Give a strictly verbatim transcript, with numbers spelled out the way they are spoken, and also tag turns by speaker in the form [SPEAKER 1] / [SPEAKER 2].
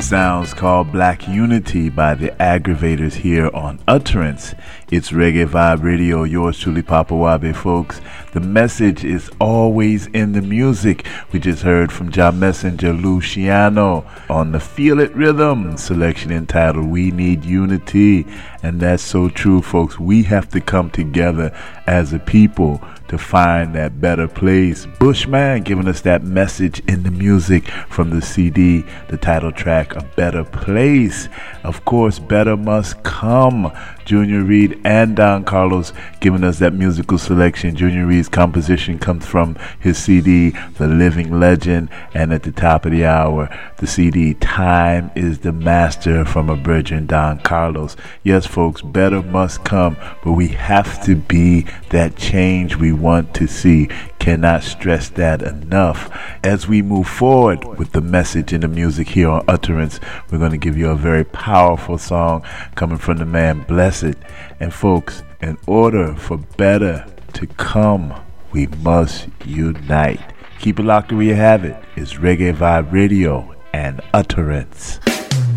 [SPEAKER 1] sounds called Black Unity by the Aggravators here on Utterance. It's Reggae Vibe Radio, yours truly, Papa Wabe, folks. The message is always in the music. We just heard from John Messenger Luciano on the Feel It Rhythm selection entitled We Need Unity. And that's so true, folks. We have to come together as a people to find that better place. Bushman giving us that message in the music from the C D, the title track, A Better Place. Of course, Better Must Come. Junior Reid and Don Carlos giving us that musical selection. Junior Reid's composition comes from his C D, The Living Legend, and at the top of the hour, the C D, Time is the Master, from a Virgin Don Carlos. Yes, folks, better must come, but we have to be that change we want to see. Cannot stress that enough. As we move forward with the message in the music here on Utterance, we're going to give you a very powerful song coming from the man Blessed. And folks, in order for better to come, we must unite. Keep it locked where you have it. It's Reggae Vibe Radio and Utterance.